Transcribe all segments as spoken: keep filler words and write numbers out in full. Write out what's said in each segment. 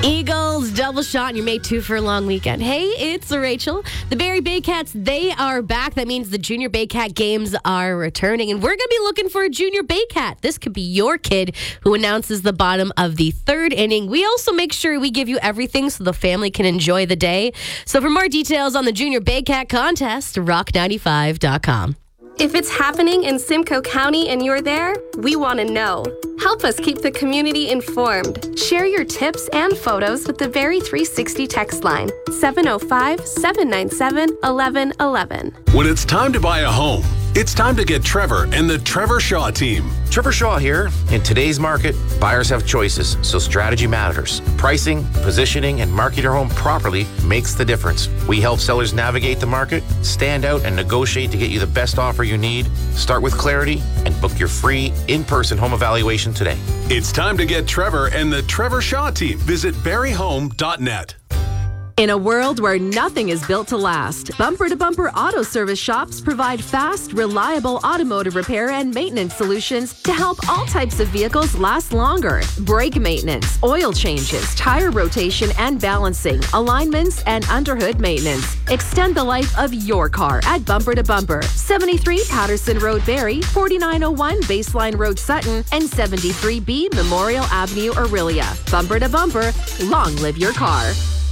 Eagles double shot and you're made two for a long weekend. Hey, it's Rachel. The Barrie Baycats, they are back. That means the Junior Baycat games are returning, and we're going to be looking for a Junior Baycat. This could be your kid who announces the bottom of the third inning. We also make sure we give you everything so the family can enjoy the day. So for more details on the Junior Baycat contest, rock ninety-five dot com. If it's happening in Simcoe County and you're there, we want to know. Help us keep the community informed. Share your tips and photos with the Barrie three sixty text line, seven oh five, seven nine seven, one one one one. When it's time to buy a home, it's time to get Trevor and the Trevor Shaw team. Trevor Shaw here. In today's market, buyers have choices, so strategy matters. Pricing, positioning, and marketing your home properly makes the difference. We help sellers navigate the market, stand out, and negotiate to get you the best offer you need. Start with clarity and book your free in-person home evaluation today. It's time to get Trevor and the Trevor Shaw team. Visit barrie home dot net. In a world where nothing is built to last, Bumper to Bumper Auto Service shops provide fast, reliable automotive repair and maintenance solutions to help all types of vehicles last longer. Brake maintenance, oil changes, tire rotation and balancing, alignments, and underhood maintenance. Extend the life of your car at Bumper to Bumper, seventy-three Patterson Road, Barrie, forty-nine oh one Baseline Road, Sutton, and seventy-three B Memorial Avenue, Orillia. Bumper to Bumper, long live your car.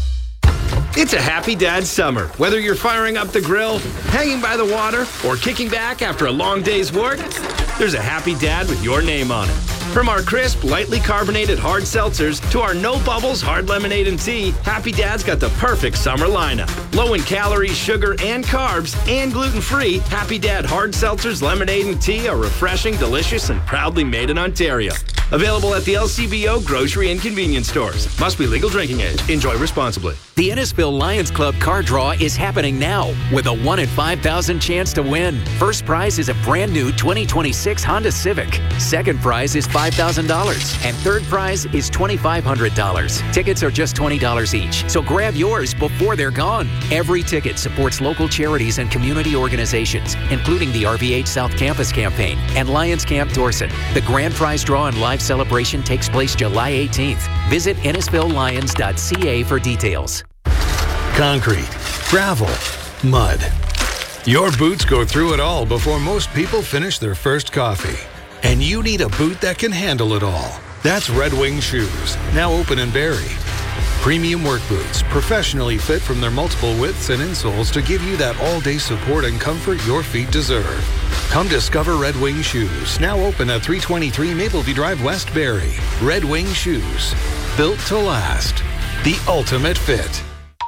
It's a happy dad summer. Whether you're firing up the grill, hanging by the water, or kicking back after a long day's work, there's a happy dad with your name on it. From our crisp, lightly carbonated hard seltzers to our no bubbles hard lemonade and tea, Happy Dad's got the perfect summer lineup. Low in calories, sugar, and carbs, and gluten-free, Happy Dad hard seltzers, lemonade, and tea are refreshing, delicious, and proudly made in Ontario. Available at the L C B O grocery and convenience stores. Must be legal drinking age. Enjoy responsibly. The Innisfil Lions Club car draw is happening now with a one in five thousand chance to win. First prize is a brand new twenty twenty-six Honda Civic. Second prize is five thousand dollars. And third prize is twenty-five hundred dollars. Tickets are just twenty dollars each, so grab yours before they're gone. Every ticket supports local charities and community organizations, including the R V H South Campus Campaign and Lions Camp Dorset. The grand prize draw and live celebration takes place July eighteenth. Visit innisfil lions dot c a for details. Concrete, gravel, mud. Your boots go through it all before most people finish their first coffee. And you need a boot that can handle it all. That's Red Wing Shoes, now open in Barrie. Premium work boots, professionally fit from their multiple widths and insoles to give you that all-day support and comfort your feet deserve. Come discover Red Wing Shoes, now open at three twenty-three Mapleview Drive, West Barrie. Red Wing Shoes, built to last. The ultimate fit.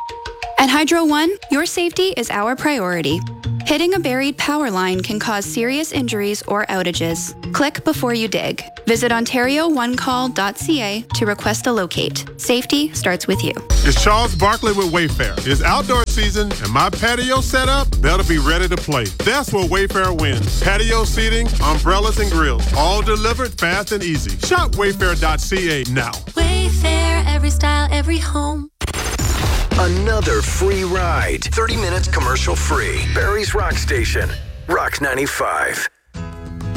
At Hydro One, your safety is our priority. Hitting a buried power line can cause serious injuries or outages. Click before you dig. Visit ontario one call dot c a to request a locate. Safety starts with you. It's Charles Barkley with Wayfair. It's outdoor season and my patio setup better be ready to play. That's where Wayfair wins. Patio seating, umbrellas, and grills. All delivered fast and easy. Shop wayfair dot c a now. Wayfair, every style, every home. Another free ride. thirty minutes commercial free. Barrie's Rock Station. Rock ninety-five.